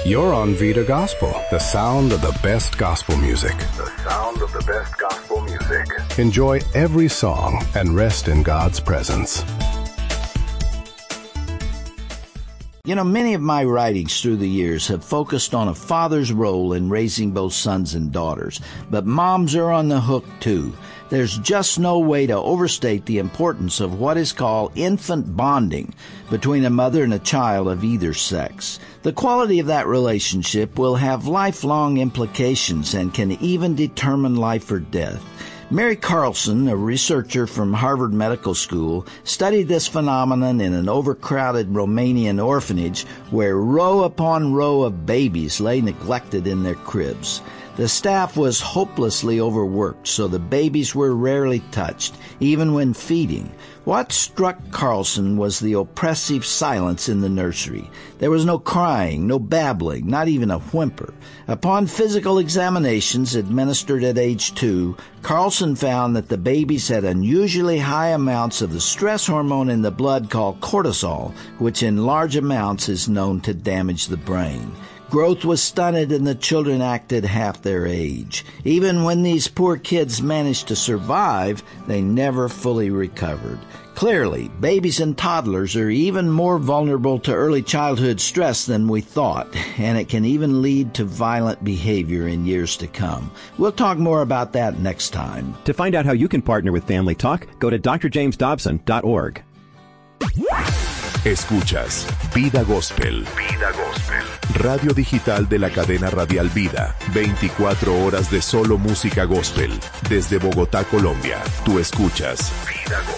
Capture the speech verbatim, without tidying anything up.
You're on Vida Gospel, the sound of the best gospel music. The sound of the best gospel music. Enjoy every song and rest in God's presence. You know, many of my writings through the years have focused on a father's role in raising both sons and daughters, but moms are on the hook too. There's just no way to overstate the importance of what is called infant bonding between a mother and a child of either sex. The quality of that relationship will have lifelong implications and can even determine life or death. Mary Carlson, a researcher from Harvard Medical School, studied this phenomenon in an overcrowded Romanian orphanage where row upon row of babies lay neglected in their cribs. The staff was hopelessly overworked, so the babies were rarely touched, even when feeding. What struck Carlson was the oppressive silence in the nursery. There was no crying, no babbling, not even a whimper. Upon physical examinations administered at age two, Carlson found that the babies had unusually high amounts of the stress hormone in the blood called cortisol, which in large amounts is known to damage the brain. Growth was stunted and the children acted half their age. Even when these poor kids managed to survive, they never fully recovered. Clearly, babies and toddlers are even more vulnerable to early childhood stress than we thought, and it can even lead to violent behavior in years to come. We'll talk more about that next time. To find out how you can partner with Family Talk, go to d r james dobson dot org. Escuchas Vida Gospel. Vida Gospel. Radio digital de la cadena radial Vida. veinticuatro horas de solo música gospel. Desde Bogotá, Colombia. Tú escuchas Vida Gospel.